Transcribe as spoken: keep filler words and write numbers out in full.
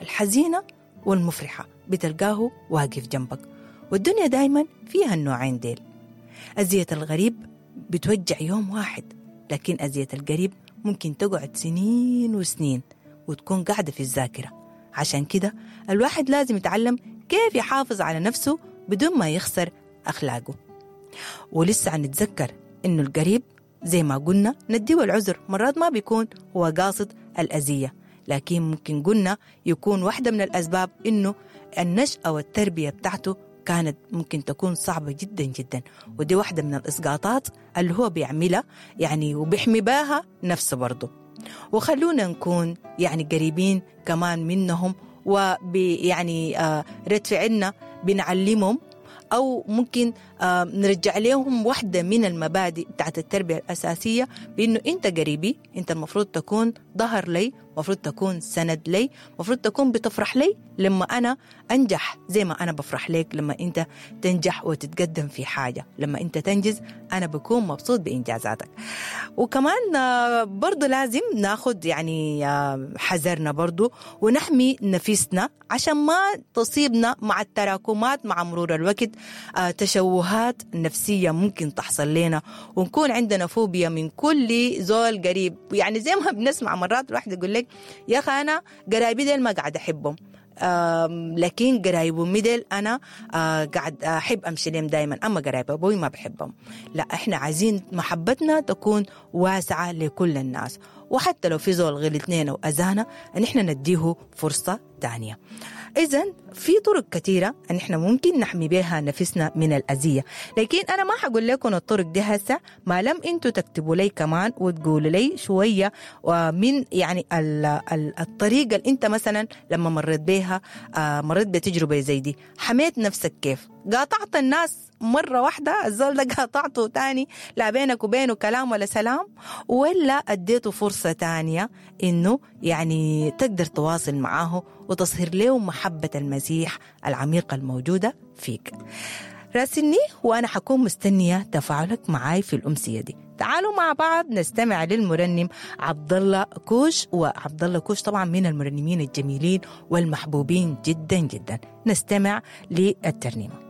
الحزينة والمفرحة بتلقاه واقف جنبك. والدنيا دايما فيها النوعين ديل. أذية الغريب بتوجع يوم واحد، لكن أذية القريب ممكن تقعد سنين وسنين وتكون قاعدة في الذاكرة. عشان كده الواحد لازم يتعلم كيف يحافظ على نفسه بدون ما يخسر أخلاقه. ولسه عنتذكر إنه القريب زي ما قلنا نديه العذر، مرات ما بيكون هو قاصد الأذية، لكن ممكن قلنا يكون واحدة من الأسباب إنه النشأة والتربية بتاعته كانت ممكن تكون صعبة جدا جدا، ودي واحدة من الإسقاطات اللي هو بيعملها يعني وبيحمي بها نفسه برضه. وخلونا نكون يعني قريبين كمان منهم، ويعني آه رد فعلنا بنعلمهم، أو ممكن آه نرجع لهم واحدة من المبادئ بتاعت التربية الأساسية، بأنه أنت قريبي، أنت المفروض تكون ظهر لي، المفروض تكون سند لي، المفروض تكون بتفرح لي لما أنا أنجح، زي ما أنا بفرح لك لما أنت تنجح وتتقدم في حاجة. لما أنت تنجز أنا بكون مبسوط بإنجازاتك. وكمان آه برضو لازم ناخد يعني آه حذرنا برضو ونحمي نفسنا عشان ما تصيبنا مع التراكمات مع مرور الوقت آه تشوهات نفسية ممكن تحصل لنا، ونكون عندنا فوبيا من كل زول قريب. يعني زي ما بنسمع مرات الواحد يقول لك يا أخي أنا قرايبي ديل ما قاعد أحبهم، لكن قرايب ميدل أنا آه قاعد أحب أمشي لهم دايما، أما قرايب أبوي ما بحبهم. لا، إحنا عايزين محبتنا تكون واسعة لكل الناس، وحتى لو في زول غلطنين أو أذانا أن إحنا نديه فرصة تانية. إذن في طرق كثيرة أن إحنا ممكن نحمي بها نفسنا من الأذية، لكن أنا ما حقول لكم الطرق دي هسه ما لم أنتوا تكتبوا لي كمان وتقولوا لي شوية ومن يعني الطريقة اللي أنت مثلا لما مريت بها آه مريت بتجربة زي دي حميت نفسك كيف؟ قاطعت الناس مرة واحدة الزول ده قاطعته تاني لا بينك وبينه كلام ولا سلام، ولا أديته فرصة تانية إنه يعني تقدر تواصل معاه وتصهر له محبة المسيح العميقة الموجودة فيك؟ راسلني وأنا حكون مستنية تفاعلك معاي في الأمسية دي. تعالوا مع بعض نستمع للمرنم عبد الله كوش، وعبد الله كوش طبعا من المرنمين الجميلين والمحبوبين جدا جدا. نستمع للترنيمة.